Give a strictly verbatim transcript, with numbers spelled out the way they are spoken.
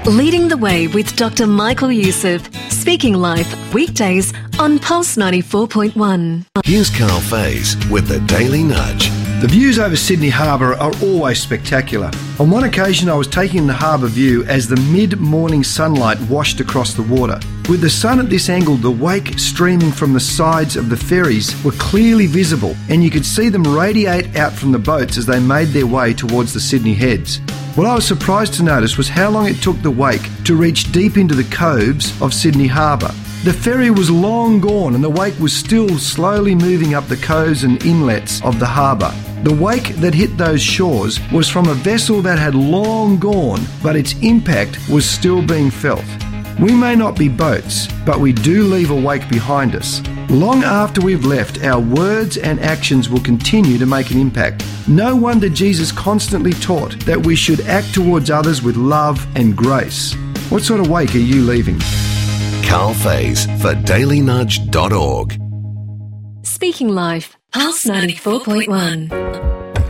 Leading the Way with Doctor Michael Youssef. Speaking Life, weekdays on Pulse ninety-four point one. Here's Carl Faze with the Daily Nudge. The views over Sydney Harbour are always spectacular. On one occasion I was taking the harbour view as the mid-morning sunlight washed across the water. With the sun at this angle, the wake streaming from the sides of the ferries were clearly visible, and you could see them radiate out from the boats as they made their way towards the Sydney Heads. What I was surprised to notice was how long it took the wake to reach deep into the coves of Sydney Harbour. The ferry was long gone and the wake was still slowly moving up the coves and inlets of the harbour. The wake that hit those shores was from a vessel that had long gone, but its impact was still being felt. We may not be boats, but we do leave a wake behind us. Long after we've left, our words and actions will continue to make an impact. No wonder Jesus constantly taught that we should act towards others with love and grace. What sort of wake are you leaving? Carl Faze for daily nudge dot org. Speaking Life, Pulse ninety-four point one.